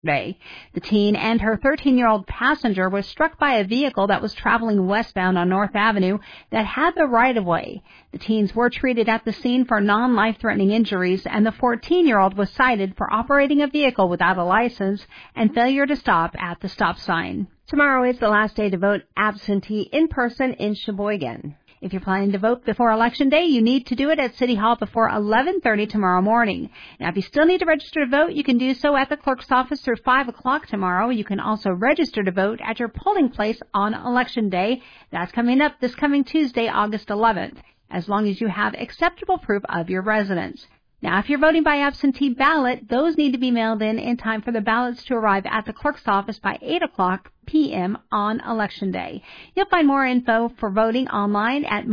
The teen and her 13-year-old passenger was struck by a vehicle that was traveling westbound on North Avenue that had the right-of-way. The teens were treated at the scene for non-life-threatening injuries, and the 14-year-old was cited for operating a vehicle without a license and failure to stop at the stop sign. Tomorrow is the last day to vote absentee in person in Sheboygan. If you're planning to vote before Election Day, you need to do it at City Hall before 11:30 tomorrow morning. Now, if you still need to register to vote, you can do so at the clerk's office through 5 o'clock tomorrow. You can also register to vote at your polling place on Election Day. That's coming up this coming Tuesday, August 11th, as long as you have acceptable proof of your residence. Now, if you're voting by absentee ballot, those need to be mailed in time for the ballots to arrive at the clerk's office by 8 o'clock p.m. on Election Day. You'll find more info for voting online at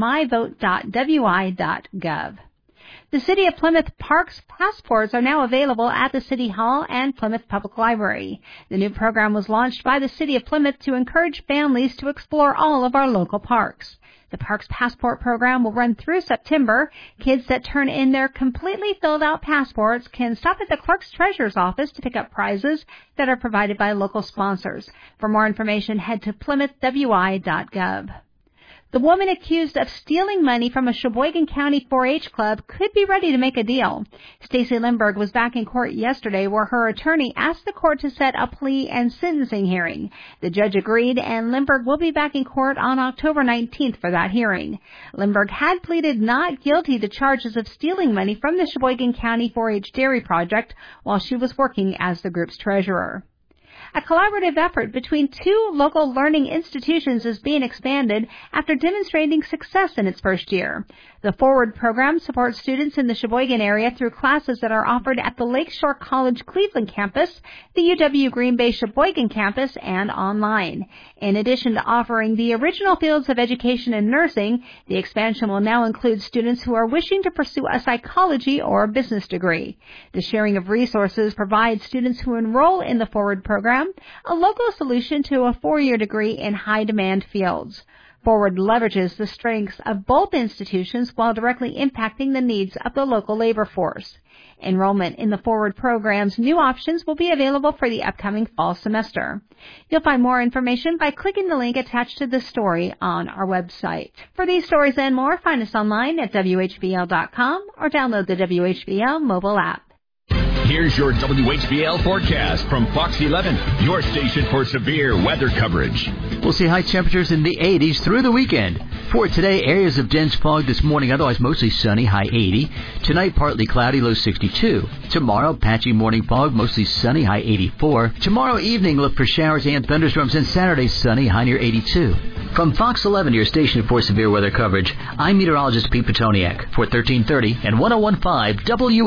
myvote.wi.gov. The City of Plymouth Parks passports are now available at the City Hall and Plymouth Public Library. The new program was launched by the City of Plymouth to encourage families to explore all of our local parks. The Parks Passport program will run through September. Kids that turn in their completely filled out passports can stop at the clerk's treasurer's office to pick up prizes that are provided by local sponsors. For more information, head to plymouthwi.gov. The woman accused of stealing money from a Sheboygan County 4-H club could be ready to make a deal. Stacey Lindberg was back in court yesterday where her attorney asked the court to set a plea and sentencing hearing. The judge agreed, and Lindberg will be back in court on October 19th for that hearing. Lindberg had pleaded not guilty to charges of stealing money from the Sheboygan County 4-H Dairy Project while she was working as the group's treasurer. A collaborative effort between two local learning institutions is being expanded after demonstrating success in its first year. The Forward program supports students in the Sheboygan area through classes that are offered at the Lakeshore College Cleveland campus, the UW Green Bay Sheboygan campus, and online. In addition to offering the original fields of education and nursing, the expansion will now include students who are wishing to pursue a psychology or business degree. The sharing of resources provides students who enroll in the Forward program a local solution to a 4-year degree in high-demand fields. Forward leverages the strengths of both institutions while directly impacting the needs of the local labor force. Enrollment in the Forward program's new options will be available for the upcoming fall semester. You'll find more information by clicking the link attached to this story on our website. For these stories and more, find us online at WHBL.com or download the WHBL mobile app. Here's your WHBL forecast from Fox 11, your station for severe weather coverage. We'll see high temperatures in the 80s through the weekend. For today, areas of dense fog this morning, otherwise mostly sunny, high 80. Tonight, partly cloudy, low 62. Tomorrow, patchy morning fog, mostly sunny, high 84. Tomorrow evening, look for showers and thunderstorms, and Saturday, sunny, high near 82. From Fox 11, your station for severe weather coverage, I'm meteorologist Pete Petoniak for 1330 and 101.5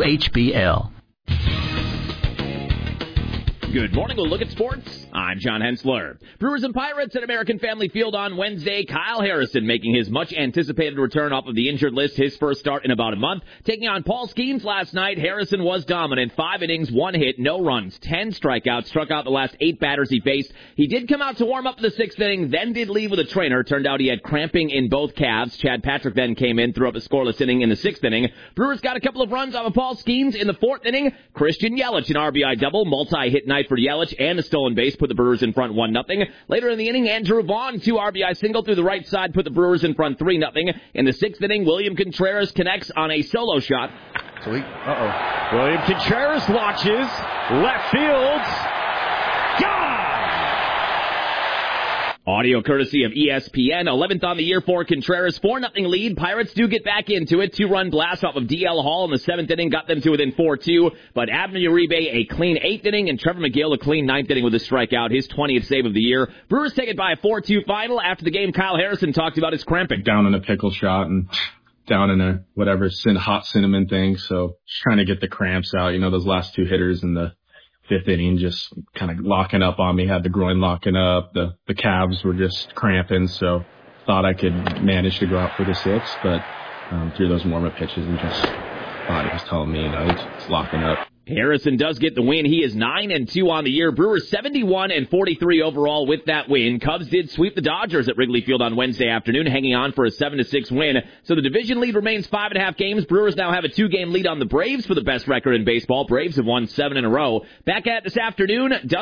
WHBL. Good morning. We'll look at sports. I'm John Hensler. Brewers and Pirates at American Family Field on Wednesday. Kyle Harrison making his much-anticipated return off of the injured list, his first start in about a month. Taking on Paul Skeens last night, Harrison was dominant. 5 innings, 1 hit, no runs, 10 strikeouts, struck out the last 8 batters he faced. He did come out to warm up the 6th inning, then did leave with a trainer. Turned out he had cramping in both calves. Chad Patrick then came in, threw up a scoreless inning in the 6th inning. Brewers got a couple of runs off of Paul Skeens in the 4th inning. Christian Yelich, an RBI double, multi-hit night for Yelich, and a stolen base put the Brewers in front 1-0. Later in the inning, Andrew Vaughn, 2 RBI single through the right side, put the Brewers in front 3-0. In the 6th inning, William Contreras connects on a solo shot. William Contreras launches, left field, gone! Audio courtesy of ESPN. 11th on the year for Contreras. 4-0 lead. Pirates do get back into it. 2-run blast off of DL Hall in the 7th inning got them to within 4-2. But Abner Uribe a clean 8th inning and Trevor McGill a clean 9th inning with a strikeout. His 20th save of the year. Brewers take it by a 4-2 final. After the game, Kyle Harrison talked about his cramping. Down in a pickle shot and down in a whatever hot cinnamon thing. So just trying to get the cramps out. You know, those last 2 hitters in the 5th inning just kind of locking up on me, had the groin locking up, the calves were just cramping, so thought I could manage to go out for the 6th, but through those warm-up pitches and just body was telling me, it's locking up. Harrison does get the win. He is 9-2 on the year. Brewers 71-43 overall with that win. Cubs did sweep the Dodgers at Wrigley Field on Wednesday afternoon, hanging on for a 7-6 win. So the division lead remains 5.5 games. Brewers now have a 2-game lead on the Braves for the best record in baseball. Braves have won 7 in a row. Back at this afternoon,